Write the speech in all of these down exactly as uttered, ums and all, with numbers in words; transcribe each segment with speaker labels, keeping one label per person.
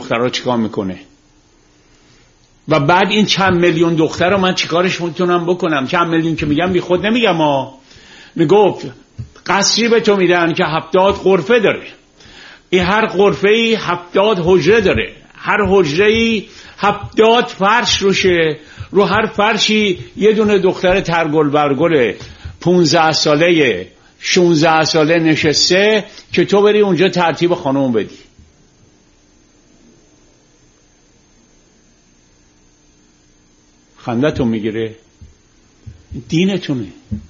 Speaker 1: دخترها چیکار میکنه و بعد این چند میلیون دختر رو من چیکارش میتونم بکنم. چند میلیون که میگم بی خود نمیگم ها، میگفت قصری به تو میدن که هفتاد غرفه داره، این هر غرفه ای هفتاد حجره داره، هر حجره ای هفتاد فرش روشه، رو هر فرشی یه دونه دختر ترگل برگل پونزده ساله شونزده ساله نشسته که تو بری اونجا ترتیب خانم بدی. خندتون میگیره؟ دینتونه.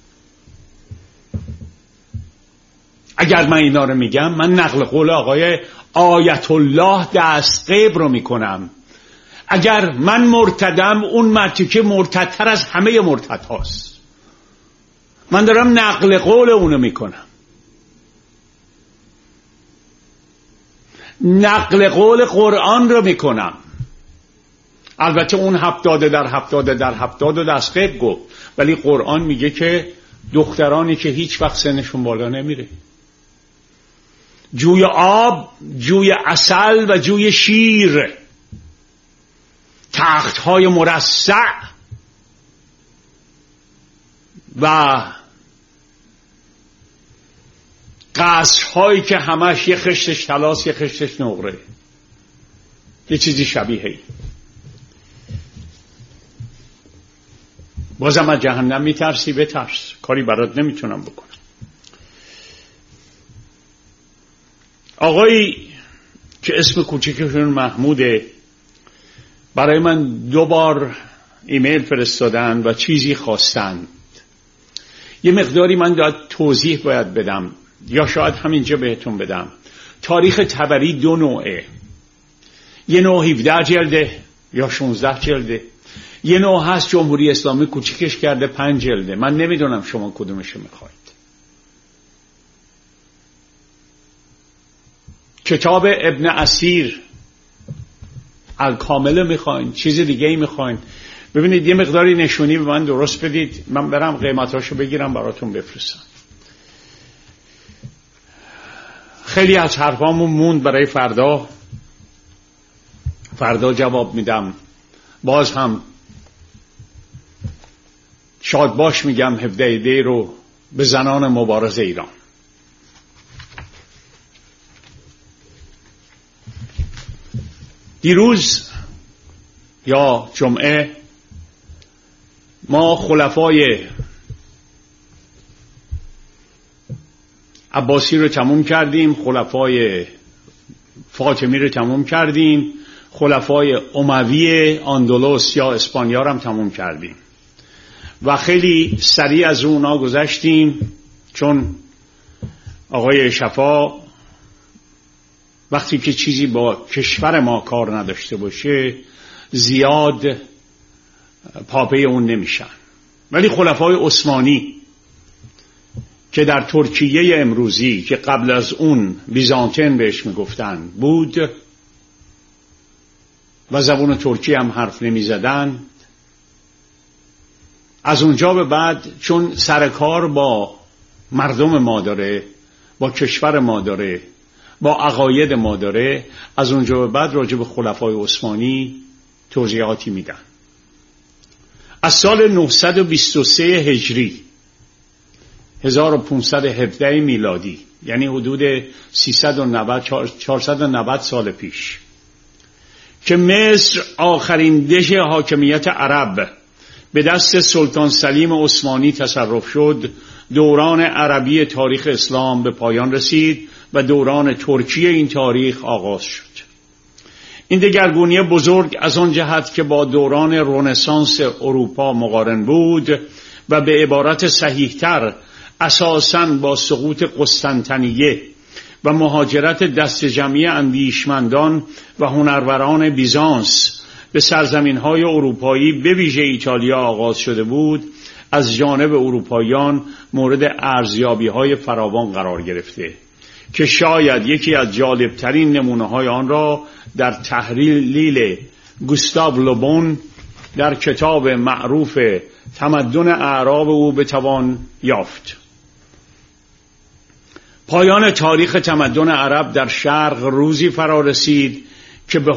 Speaker 1: اگر من اینا رو میگم، من نقل قول آقای آیت الله دستقیب رو میکنم. اگر من مرتدم، اون مرتی که مرتدتر از همه مرتد هاست. من دارم نقل قول اونو میکنم، نقل قول قرآن رو میکنم. البته اون هفتاده در هفتاده در هفتاده دستقیب گفت، ولی قرآن میگه که دخترانی که هیچ وقت سنشون بالا نمیره، جوی آب، جوی عسل و جوی شیر، تختهای مرصع و قصرهایی که همش یه خشتش طلاست یه خشتش نقره، یه چیزی شبیهی. بازم از جهنم میترسی؟ بترس، کاری برات نمیتونم بکنم. آقایی که اسم کوچکشون محموده برای من دو بار ایمیل فرستادن و چیزی خواستند. یه مقداری من داد توضیح باید بدم یا شاید همینجا بهتون بدم. تاریخ تبری دو نوعه، یه نوع هفده جلده یا شانزده جلده، یه نوع هست جمهوری اسلامی کوچیکش کرده پنج جلده. من نمیدونم شما کدومشو میخواید. کتاب ابن اسیر الکامل میخواین، چیز دیگه ای میخواین؟ ببینید یه مقداری نشونی به من درست بدید، من برم قیمتاشو بگیرم براتون بفرستم. خیلی از حرفامون موند برای فردا، فردا جواب میدم. باز هم شاد باش میگم هفده دی رو به زنان مبارز ایران. دیروز یا جمعه ما خلفای عباسی رو تموم کردیم، خلفای فاطمی رو تموم کردیم، خلفای اموی اندلس یا اسپانیا رو هم تموم کردیم و خیلی سریع از اونا گذشتیم، چون آقای شفا وقتی که چیزی با کشور ما کار نداشته باشه زیاد پاپی اون نمیشن. ولی خلفای عثمانی که در ترکیه امروزی که قبل از اون بیزانتین بهش میگفتن بود و زبان ترکی هم حرف نمیزدن، از اونجا به بعد چون سرکار با مردم ما داره، با کشور ما داره، با عقاید ما داره، از اونجا به بعد راجع به خلفای عثمانی توضیحاتی میدن. از سال نهصد و بیست و سه هجری هزار و پانصد و هفده میلادی، یعنی حدود سیصد و نود چهارصد و نود سال پیش، که مصر آخرین دژ حاکمیت عرب به دست سلطان سلیم عثمانی تصرف شد، دوران عربی تاریخ اسلام به پایان رسید و دوران ترکی این تاریخ آغاز شد. این دگرگونی بزرگ از آن جهت که با دوران رنسانس اروپا مقارن بود و به عبارت صحیح‌تر اساساً با سقوط قسطنطنیه و مهاجرت دست جمعی اندیشمندان و هنروران بیزانس به سرزمین‌های اروپایی به ویژه ایتالیا آغاز شده بود، از جانب اروپاییان مورد ارزیابی‌های فراوان قرار گرفته که شاید یکی از جالبترین نمونه‌های آن را در تحلیل گوستاو لوبون در کتاب معروف تمدن اعراب او بتوان یافت. پایان تاریخ تمدن عرب در شرق روزی فرا رسید که به